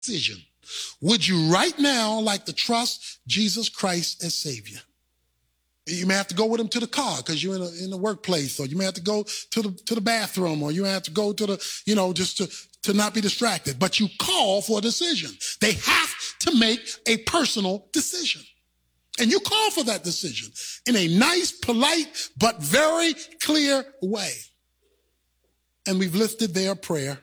decision. Would you right now like to trust Jesus Christ as Savior? You may have to go with him to the car because you're in the workplace, or you may have to go to the bathroom, or you may have to go to the, just to not be distracted. But you call for a decision. They have to make a personal decision. And you call for that decision in a nice, polite, but very clear way. And we've lifted their prayer.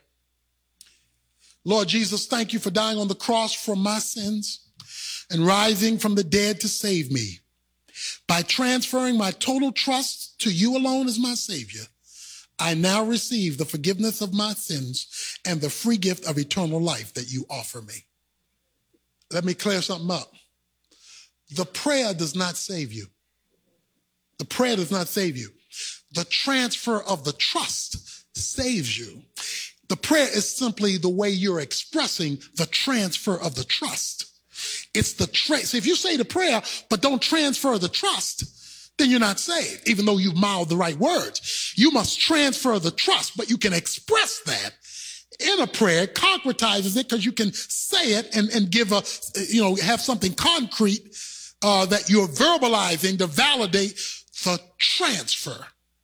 Lord Jesus, thank you for dying on the cross for my sins and rising from the dead to save me. By transferring my total trust to you alone as my Savior, I now receive the forgiveness of my sins and the free gift of eternal life that you offer me. Let me clear something up. The prayer does not save you. The prayer does not save you. The transfer of the trust saves you. The prayer is simply the way you're expressing the transfer of the trust. It's the so if you say the prayer but don't transfer the trust, then you're not saved, even though you've mouthed the right words. You must transfer the trust, but you can express that in a prayer. It concretizes it because you can say it and give have something concrete that you're verbalizing to validate the transfer.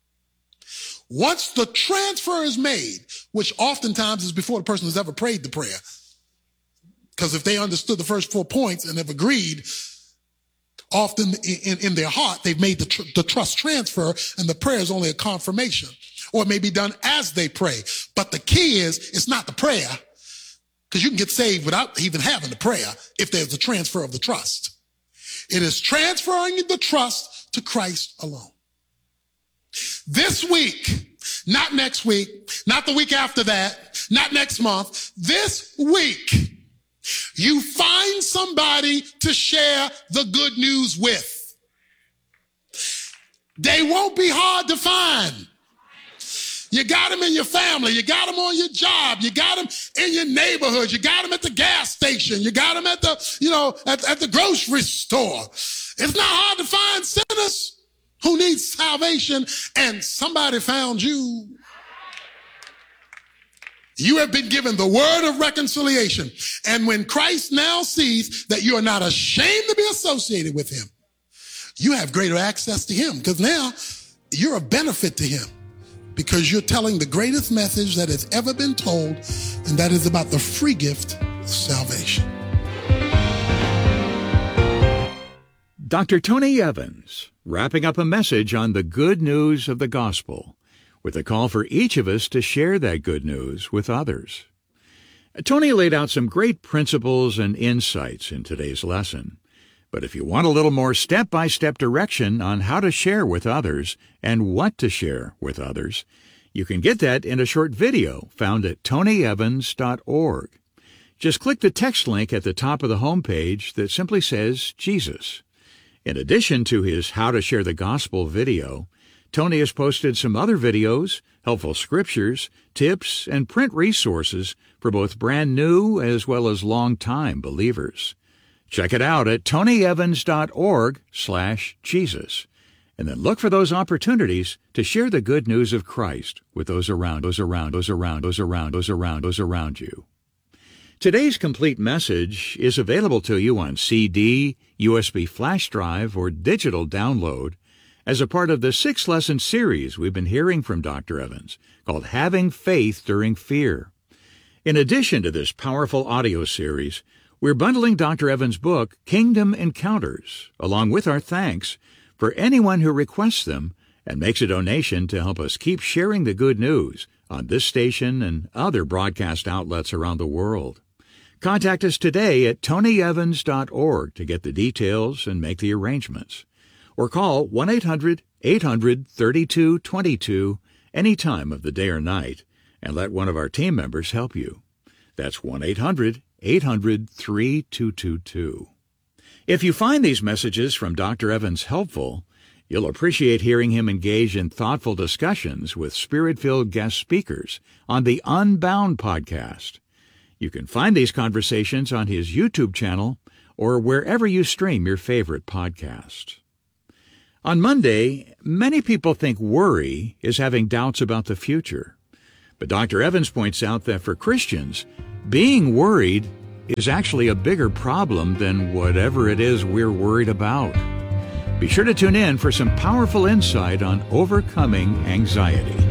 Once the transfer is made, which oftentimes is before the person has ever prayed the prayer, because if they understood the first 4 points and have agreed, often in their heart, they've made the trust transfer, and the prayer is only a confirmation. Or it may be done as they pray. But the key is, it's not the prayer, because you can get saved without even having the prayer if there's a transfer of the trust. It is transferring the trust to Christ alone. This week, not next week, not the week after that, not next month, this week, you find somebody to share the good news with. They won't be hard to find. You got them in your family. You got them on your job. You got them in your neighborhood. You got them at the gas station. You got them at the, at the grocery store. It's not hard to find sinners who need salvation, and somebody found you. You have been given the word of reconciliation. And when Christ now sees that you are not ashamed to be associated with him, you have greater access to him, because now you're a benefit to him, because you're telling the greatest message that has ever been told, and that is about the free gift of salvation. Dr. Tony Evans, wrapping up a message on the good news of the gospel, with a call for each of us to share that good news with others. Tony laid out some great principles and insights in today's lesson. But if you want a little more step-by-step direction on how to share with others and what to share with others, you can get that in a short video found at tonyevans.org. Just click the text link at the top of the homepage that simply says Jesus. In addition to his How to Share the Gospel video, Tony has posted some other videos, helpful scriptures, tips, and print resources for both brand new as well as long-time believers. Check it out at tonyevans.org/Jesus, and then look for those opportunities to share the good news of Christ with those around you. Today's complete message is available to you on CD, USB flash drive, or digital download as a part of the 6-lesson series we've been hearing from Dr. Evans called Having Faith During Fear. In addition to this powerful audio series, we're bundling Dr. Evans' book, Kingdom Encounters, along with our thanks for anyone who requests them and makes a donation to help us keep sharing the good news on this station and other broadcast outlets around the world. Contact us today at tonyevans.org to get the details and make the arrangements. Or call 1-800-800-3222 any time of the day or night and let one of our team members help you. That's 1-800-800-3222. If you find these messages from Dr. Evans helpful, you'll appreciate hearing him engage in thoughtful discussions with Spirit-filled guest speakers on the Unbound podcast. You can find these conversations on his YouTube channel or wherever you stream your favorite podcast. On Monday, many people think worry is having doubts about the future. But Dr. Evans points out that for Christians, being worried is actually a bigger problem than whatever it is we're worried about. Be sure to tune in for some powerful insight on overcoming anxiety.